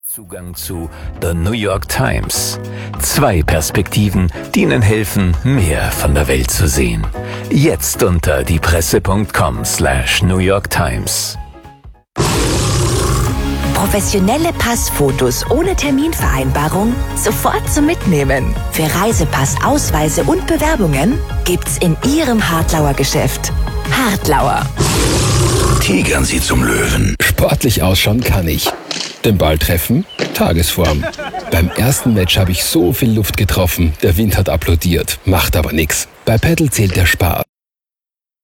Zugang zu The New York Times. 2 Perspektiven, die Ihnen helfen, mehr von der Welt zu sehen. Jetzt unter diepresse.com/New York Times. Professionelle Passfotos ohne Terminvereinbarung sofort zum Mitnehmen. Für Reisepass, Ausweise und Bewerbungen gibt's in Ihrem Hartlauer Geschäft. Hartlauer. Tigern Sie zum Löwen. Sportlich ausschauen kann ich. Den Ball treffen? Tagesform. Beim ersten Match habe ich so viel Luft getroffen, der Wind hat applaudiert. Macht aber nix. Bei Paddle zählt der Spaß.